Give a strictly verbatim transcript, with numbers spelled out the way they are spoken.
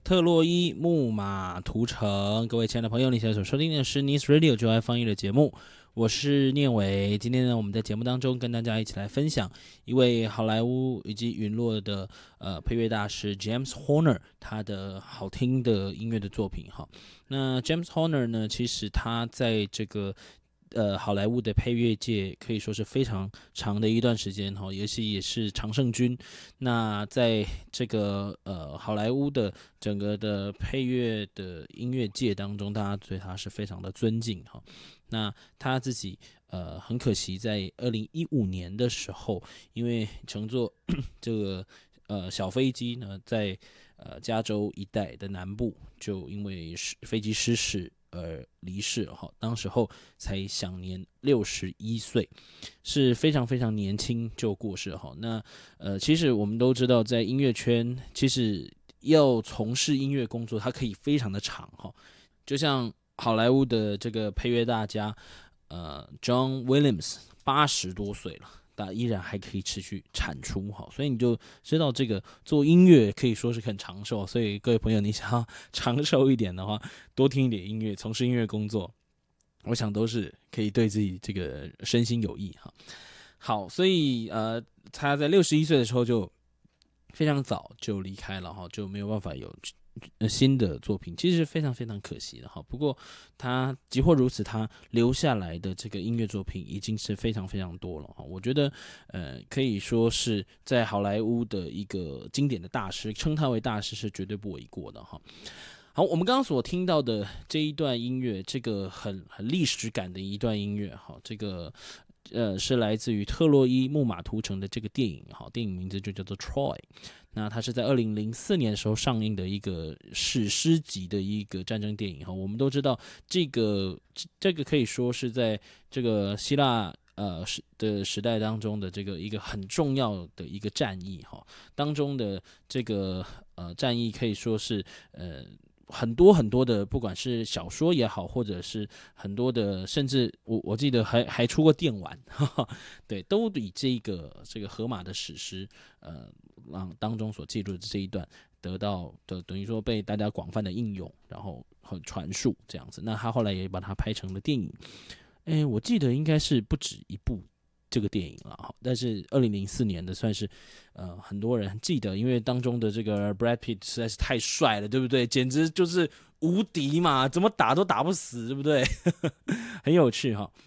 特洛伊木马屠城，各位亲爱的朋友，你现在所收听的是 Nice Radio 就爱放映的节目，我是念伟。今天呢，我们在节目当中跟大家一起来分享一位好莱坞以及陨落的呃配乐大师 James Horner 他的好听的音乐的作品哈。那 James Horner 呢，其实他在这个呃，好莱坞的配乐界可以说是非常长的一段时间哈，尤其也是常胜军。那在这个呃好莱坞的整个的配乐的音乐界当中，大家对他是非常的尊敬哈。那他自己呃很可惜，在二零一五年的时候，因为乘坐这个呃小飞机呢，在呃加州一带的南部，就因为飞机失事而离世哈，当时候才享年六十一岁，是非常非常年轻就过世哈。那呃，其实我们都知道，在音乐圈，其实要从事音乐工作，它可以非常的长哈。就像好莱坞的这个配乐大家，呃，John Williams 八十多岁了。但依然还可以持续产出哈，所以你就知道这个做音乐可以说是很长寿，所以各位朋友，你想要长寿一点的话，多听一点音乐，从事音乐工作，我想都是可以对自己这个身心有益哈。好，所以呃，他在六十一岁的时候就非常早就离开了哈，就没有办法有新的作品，其实是非常非常可惜的哈。不过他即或如此，他留下来的这个音乐作品已经是非常非常多了哈。我觉得呃可以说是在好莱坞的一个经典的大师，称他为大师是绝对不为过的哈。好，我们刚刚所听到的这一段音乐，这个很很历史感的一段音乐哈，这个呃是来自于特洛伊木马屠城的这个电影哈，电影名字就叫做 Troy。那它是在二零零四年的时候上映的一个史诗级的一个战争电影哈。我们都知道，这个这个可以说是在这个希腊呃的时代当中的这个一个很重要的一个战役哈。当中的这个呃战役可以说是呃。很多很多的，不管是小说也好，或者是很多的，甚至我我记得还还出过电玩，哈哈，对，都以这个这个荷马的史诗，呃，让当中所记录的这一段得到的，等于说被大家广泛的应用，然后很传述这样子。那他后来也把它拍成了电影，哎，我记得应该是不止一部。这个电影了，但是二零零四年的算是，呃，很多人记得，因为当中的这个 Brad Pitt 实在是太帅了，对不对？简直就是无敌嘛，怎么打都打不死，对不对？很有趣哈。